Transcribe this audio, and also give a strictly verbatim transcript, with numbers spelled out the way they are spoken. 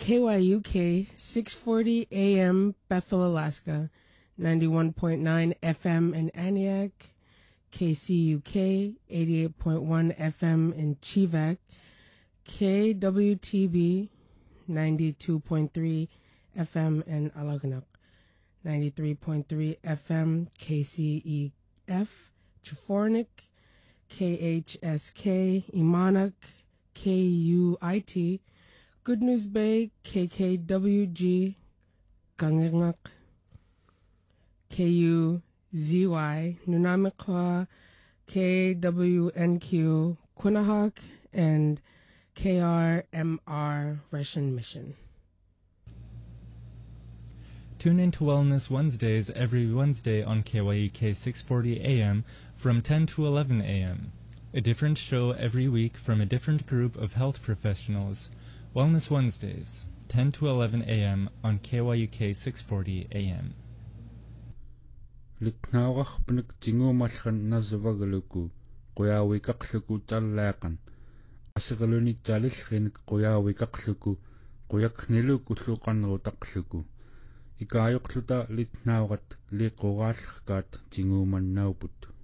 K Y U K six forty A M Bethel, Alaska, ninety-one point nine F M in Aniak, K C U K eighty-eight point one F M in Chivak, K W T B ninety-two point three F M in Alagnak, ninety-three point three F M K C E F Trefornik, K H S K Imanak, K U I T Good News Bay, K K W G Gangangak, K U Z Y Nunamikwa, K W N Q Quinahawk, and K R M R Russian Mission. Tune in to Wellness Wednesdays every Wednesday on K Y U K six forty A M from ten to eleven A M A different show every week from a different group of health professionals. Wellness Wednesdays, ten to eleven A M on K Y U K six forty A M. Liknawach pnik tingumalkan nazavagaluku, quyawikakluku tallakan. Asigaluni talilkinik quyawikakluku, quyakniluku luqanrutakluku. Ikayukluta litnawat liqogalkat tingumannauput.